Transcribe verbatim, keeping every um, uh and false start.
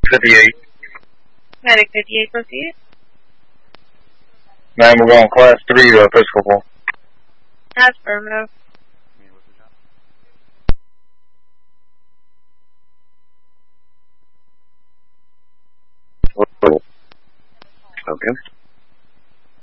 fifty-eight. Medic fifty-eight, proceed. Ma'am, we're going class three to Episcopal. Affirmative. Okay.